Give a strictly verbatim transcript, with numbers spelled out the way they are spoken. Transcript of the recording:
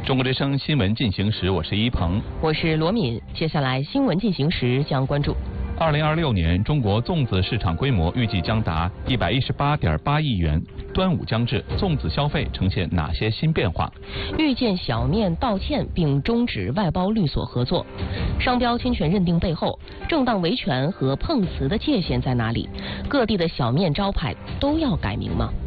中国之声新闻进行时，我是一鹏， 我是罗敏。接下来新闻进行时将关注。 二零二六年，中国粽子市场规模预计将达一百一十八点八亿元。端午将至，粽子消费呈现哪些新变化？ 预见小面道歉并终止外包律所合作。商标侵权认定背后，正当维权和碰瓷的界限在哪里？各地的小面招牌都要改名吗？